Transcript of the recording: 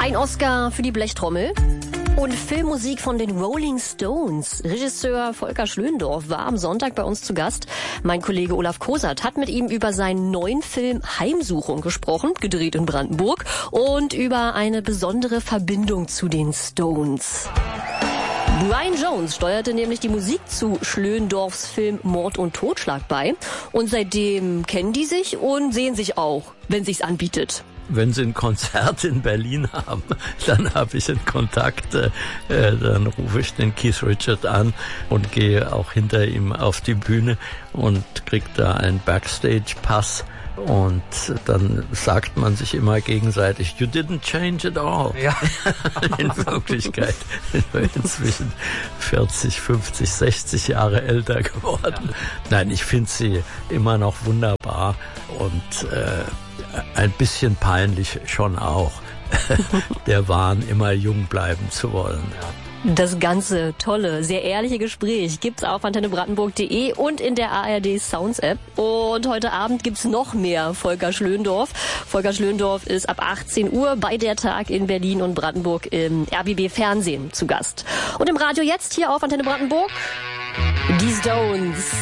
Ein Oscar für die Blechtrommel. Und Filmmusik von den Rolling Stones. Regisseur Volker Schlöndorff war am Sonntag bei uns zu Gast. Mein Kollege Olaf Kosert hat mit ihm über seinen neuen Film Heimsuchung gesprochen, gedreht in Brandenburg, und über eine besondere Verbindung zu den Stones. Brian Jones steuerte nämlich die Musik zu Schlöndorffs Film Mord und Totschlag bei. Und seitdem kennen die sich und sehen sich auch, wenn sich's anbietet. Wenn Sie ein Konzert in Berlin haben, dann habe ich einen Kontakt, dann rufe ich den Keith Richards an und gehe auch hinter ihm auf die Bühne und kriege da einen Backstage-Pass. Und dann sagt man sich immer gegenseitig, you didn't change at all. Ja. In Wirklichkeit sind wir inzwischen 40, 50, 60 Jahre älter geworden. Ja. Nein, ich finde sie immer noch wunderbar und ein bisschen peinlich schon auch, der Wahn, immer jung bleiben zu wollen. Das ganze tolle, sehr ehrliche Gespräch gibt's auf antennebrandenburg.de und in der ARD Sounds App. Und heute Abend gibt's noch mehr Volker Schlöndorff. Volker Schlöndorff ist ab 18 Uhr bei der Tag in Berlin und Brandenburg im RBB Fernsehen zu Gast. Und im Radio jetzt hier auf Antenne Brandenburg die Stones.